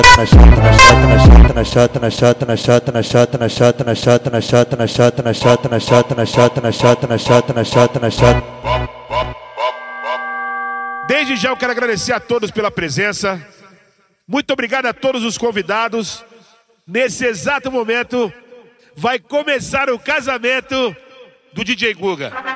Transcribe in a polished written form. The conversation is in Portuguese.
Desde já eu quero agradecer a todos pela presença. Muito obrigado a todos os convidados. Nesse exato momento vai começar o casamento do DJ Guga.